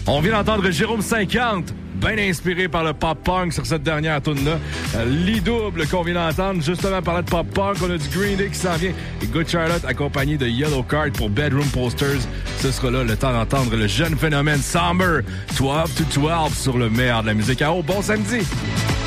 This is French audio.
On vient d'entendre Jérôme 50, bien inspiré par le pop-punk sur cette dernière tune-là. L'I-Double qu'on vient d'entendre, justement parlant de pop-punk, on a du Green Day qui s'en vient. Et Good Charlotte accompagné de Yellow Card pour Bedroom Posters. Ce sera là le temps d'entendre le jeune phénomène Summer 12 to 12 sur le meilleur de la musique. Bon samedi!